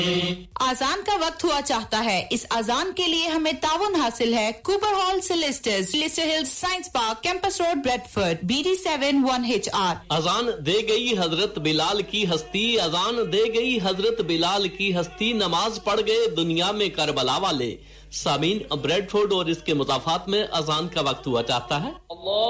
आजान का वक्त हुआ चाहता है। इस आजान के लिए हमें ताउन हासिल है। Cooper hall सिलिस्टर्स, Leicester hills science park, campus road, Bradford, BD7 1HR। अजान दे गई हजरत बिलाल की हस्ती, अजान दे गई हजरत बिलाल की हस्ती, नमाज पढ़ गए दुनिया में करबला वाले। सामीन, ब्रेडफोर्ड और इसके मुजाफात में अजान का वक्त हुआ चाहता है।